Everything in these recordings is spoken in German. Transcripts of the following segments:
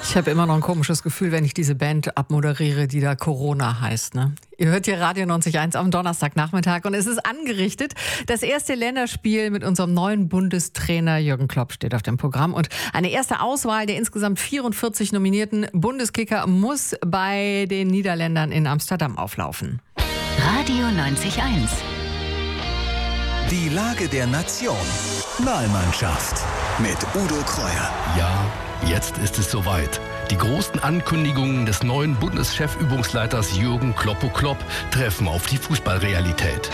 Ich habe immer noch ein komisches Gefühl, wenn ich diese Band abmoderiere, die da Corona heißt. Ne? Ihr hört hier Radio 90.1 am Donnerstagnachmittag und es ist angerichtet. Das erste Länderspiel mit unserem neuen Bundestrainer Jürgen Klopp steht auf dem Programm. Und eine erste Auswahl der insgesamt 44 nominierten Bundeskicker muss bei den Niederländern in Amsterdam auflaufen. Radio 90.1. Die Lage der Nation. Wahlmannschaft mit Udo Kreuer. Ja, jetzt ist es soweit. Die großen Ankündigungen des neuen Bundeschef-Übungsleiters Jürgen Kloppo Klopp treffen auf die Fußballrealität.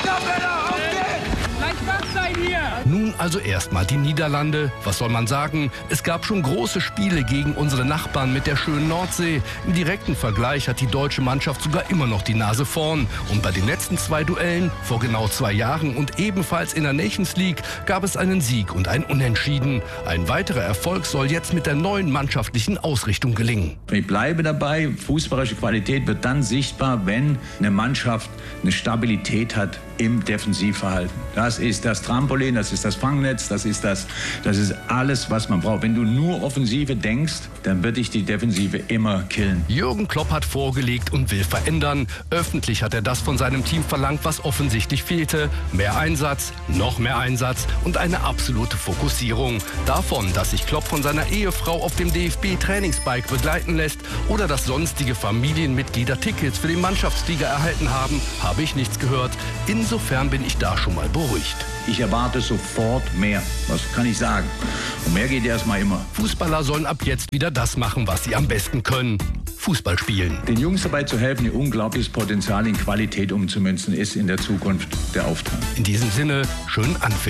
Nun also erstmal die Niederlande. Was soll man sagen? Es gab schon große Spiele gegen unsere Nachbarn mit der schönen Nordsee. Im direkten Vergleich hat die deutsche Mannschaft sogar immer noch die Nase vorn. Und bei den letzten 2 Duellen, vor genau 2 Jahren und ebenfalls in der Nations League, gab es einen Sieg und ein Unentschieden. Ein weiterer Erfolg soll jetzt mit der neuen mannschaftlichen Ausrichtung gelingen. Ich bleibe dabei, fußballerische Qualität wird dann sichtbar, wenn eine Mannschaft eine Stabilität hat im Defensivverhalten. Das ist das Trampolin, das ist das Fangnetz, das ist alles, was man braucht. Wenn du nur Offensive denkst, dann wird dich die Defensive immer killen. Jürgen Klopp hat vorgelegt und will verändern. Öffentlich hat er das von seinem Team verlangt, was offensichtlich fehlte. Mehr Einsatz, noch mehr Einsatz und eine absolute Fokussierung. Davon, dass sich Klopp von seiner Ehefrau auf dem DFB-Trainingsbike begleiten lässt oder dass sonstige Familienmitglieder Tickets für den Mannschaftsflieger erhalten haben, habe ich nichts gehört. Insofern bin ich da schon mal beruhigt. Ich erwarte sofort mehr. Was kann ich sagen? Und mehr geht erstmal immer. Fußballer sollen ab jetzt wieder das machen, was sie am besten können. Fußball spielen. Den Jungs dabei zu helfen, ihr unglaubliches Potenzial in Qualität umzumünzen, ist in der Zukunft der Auftrag. In diesem Sinne, schönen Anpfiff.